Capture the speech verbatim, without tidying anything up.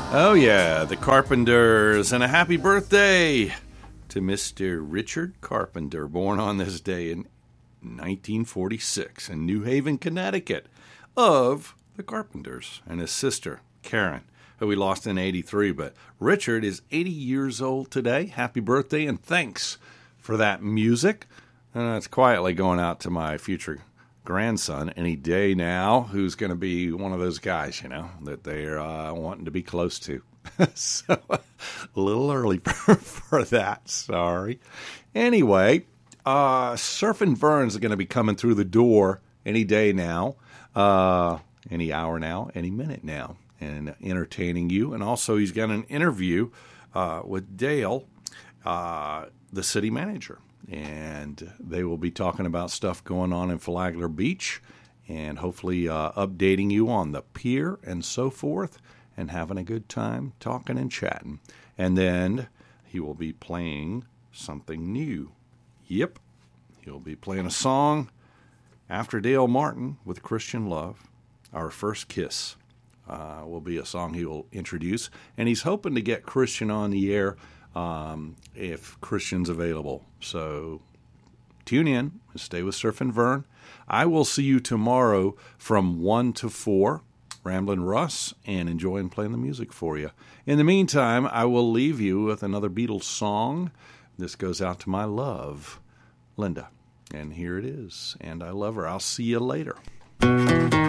Oh, yeah, the Carpenters, and a happy birthday to Mister Richard Carpenter, born on this day in nineteen forty-six in New Haven, Connecticut, of the Carpenters, and his sister, Karen, who we lost in eighty-three. But Richard is eighty years old today. Happy birthday, and thanks for that music. And it's quietly going out to my future grandson any day now, who's going to be one of those guys, you know, that they're uh, wanting to be close to. So a little early for, for that. Sorry. Anyway, uh, Surfin' Vern's going to be coming through the door any day now, uh, any hour now, any minute now, and entertaining you. And also he's got an interview uh, with Dale, uh, the city manager. And they will be talking about stuff going on in Flagler Beach and hopefully uh, updating you on the pier and so forth and having a good time talking and chatting. And then he will be playing something new. Yep, he'll be playing a song after Dale Martin with Christian Love, Our First Kiss. Uh, will be a song he will introduce. And he's hoping to get Christian on the air Um, if Christian's available. So tune in and stay with Surfin' Vern. I will see you tomorrow from one to four, Ramblin' Russ, and enjoying playing the music for you. In the meantime, I will leave you with another Beatles song. This goes out to my love, Linda. And here it is. And I love her. I'll see you later.